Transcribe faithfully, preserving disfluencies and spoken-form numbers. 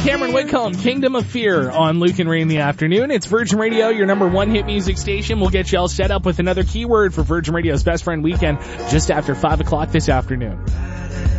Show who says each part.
Speaker 1: Cameron Whitcomb, Kingdom of Fear on Luke and Ray in the afternoon. It's Virgin Radio, your number one hit music station. We'll get you all set up with another keyword for Virgin Radio's Best Friend Weekend just after five o'clock this afternoon.